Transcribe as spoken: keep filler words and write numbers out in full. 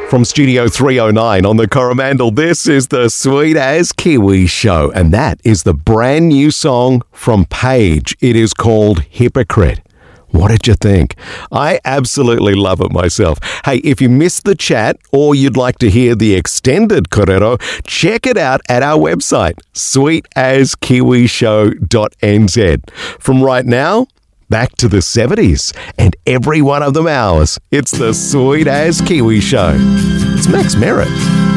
From Studio three oh nine on the Coromandel, this is the Sweet As Kiwi Show, and that is the brand new song from Paige. It is called Hypocrite. What did you think? I absolutely love it myself. Hey, if you missed the chat or you'd like to hear the extended Korero, check it out at our website, sweet as kiwi show dot n z. From right now, back to the seventies, and every one of them ours. It's the Sweet As Kiwi Show. It's Max Merritt.